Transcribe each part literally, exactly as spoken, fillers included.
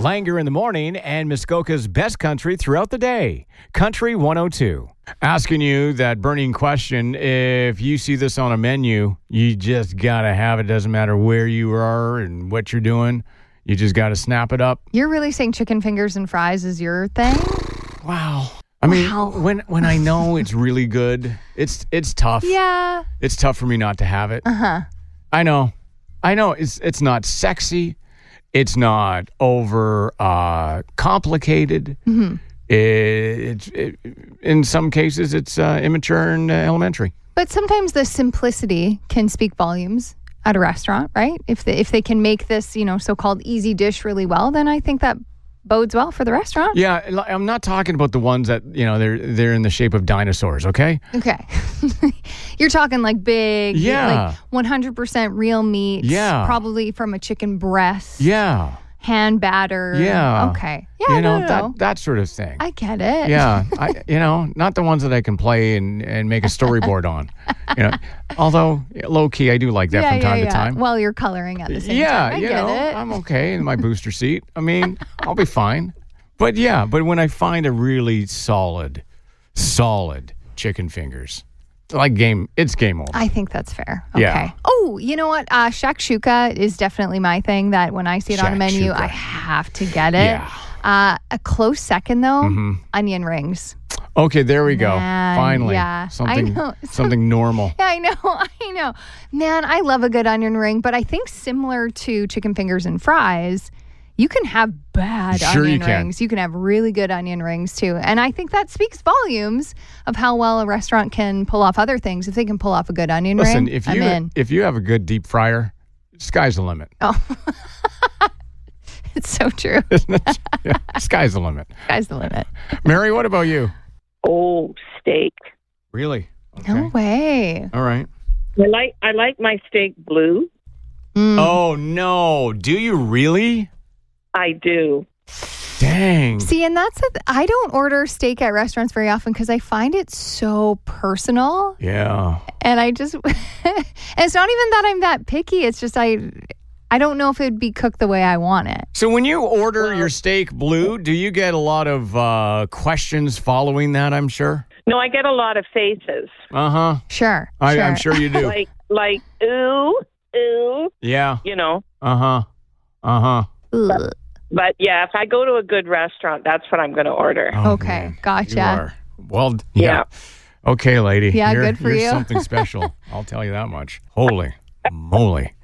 Langer in the morning and Muskoka's best country throughout the day. Country one oh two. Asking you that burning question, if you see this on a menu, you just got to have it. Doesn't matter where you are and what you're doing. You just got to snap it up. You're really saying chicken fingers and fries is your thing? Wow. I mean, Wow. when when I know it's really good, it's it's tough. Yeah. It's tough for me not to have it. Uh-huh. I know. I know. It's it's not sexy. It's not over uh, complicated. Mm-hmm. It, it's it, in some cases, it's uh, immature and uh, elementary. But sometimes the simplicity can speak volumes at a restaurant, right? If they, if they can make this, you know, so-called easy dish really well, then I think that bodes well for the restaurant. Yeah, I'm not talking about the ones that, you know, they're they're in the shape of dinosaurs, okay? Okay. You're talking like big, Yeah. like one hundred percent real meat. Yeah. Probably from a chicken breast. Yeah. Hand batter. Yeah. Okay. Yeah, you know, no, no, that no. that sort of thing. I get it. Yeah, I, you know, not the ones that I can play and, and make a storyboard on. You know, although low key, I do like that yeah, from time yeah, to yeah. time. While you're coloring at the same yeah, time. I you get know, it. I'm okay in my booster seat. I mean, I'll be fine. But yeah, but when I find a really solid, solid chicken fingers, like game, it's game over. I think that's fair. Okay. Yeah. Oh, you know what? Uh, shakshuka is definitely my thing that when I see it on a menu, Shakshuka. I have to get it. Yeah. Uh, a close second, though, Mhm. onion rings. Okay, there we go. Man, Finally, yeah. I something, know. something normal. Yeah, I know. I know. Man, I love a good onion ring, but I think similar to chicken fingers and fries, you can have bad Sure onion you can. rings. You can have really good onion rings too. And I think that speaks volumes of how well a restaurant can pull off other things. If they can pull off a good onion Listen, ring, if I'm you in. if you have a good deep fryer, sky's the limit. Oh, it's so true. Isn't it? Yeah, sky's the limit. Sky's the limit. Mary, what about you? Oh, steak. Really? No way. All right. I like I like my steak blue. Mm. Oh no! Do you really? I do. Dang. See, and that's a, I don't order steak at restaurants very often because I find it so personal. Yeah. And I just, and it's not even that I'm that picky. It's just I, I don't know if it would be cooked the way I want it. So when you order your steak blue, do you get a lot of uh, questions following that? I'm sure. No, I get a lot of faces. Uh huh. Sure, I, sure. I'm sure you do. Like like ooh, ooh, Yeah. you know. Uh huh. Uh huh. Ugh. But yeah, if I go to a good restaurant, that's what I'm going to order. Oh, Okay, man. gotcha. You are. Well, yeah. Yeah. Okay, lady. Yeah, you're, good for you're you. something special. I'll tell you that much. Holy moly.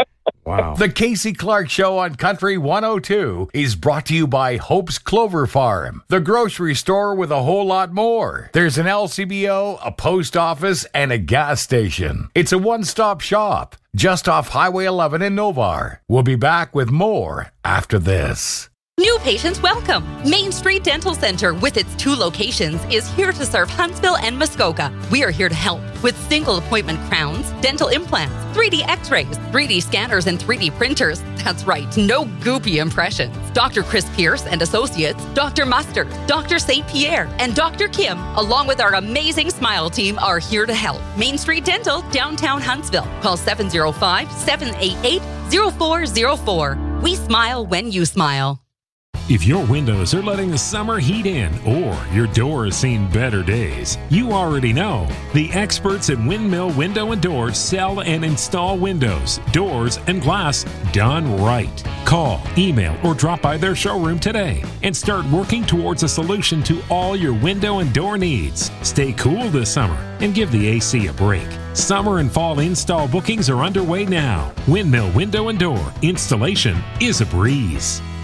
Wow. The Casey Clark Show on Country one oh two is brought to you by Hope's Clover Farm, the grocery store with a whole lot more. There's an L C B O, a post office, and a gas station. It's a one-stop shop just off Highway eleven in Novar. We'll be back with more after this. New patients welcome. Main Street Dental Center, with its two locations, is here to serve Huntsville and Muskoka. We are here to help with single appointment crowns, dental implants, three D x-rays, three D scanners, and three D printers. That's right, no goopy impressions. Doctor Chris Pierce and Associates, Doctor Mustard, Doctor Saint Pierre, and Doctor Kim, along with our amazing Smile team, are here to help. Main Street Dental, downtown Huntsville. Call seven oh five, seven eight eight, oh four oh four. We smile when you smile. If your windows are letting the summer heat in or your door has seen better days, you already know. The experts at Windmill Window and Doors sell and install windows, doors, and glass done right. Call, email, or drop by their showroom today and start working towards a solution to all your window and door needs. Stay cool this summer and give the A C a break. Summer and fall install bookings are underway now. Windmill Window and Door installation is a breeze.